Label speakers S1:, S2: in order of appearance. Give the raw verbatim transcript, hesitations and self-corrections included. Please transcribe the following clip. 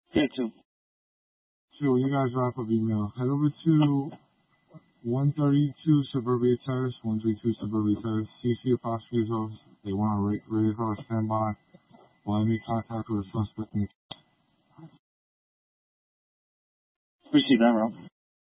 S1: Yeah, two.
S2: Two, you guys wrap up email. Head over to one thirty-two Suburbia Terrace, one thirty-two Suburbia Terrace, C C apostrophe office. They want a radio car standby while I make contact with a suspect in the
S1: Receive that, Rob.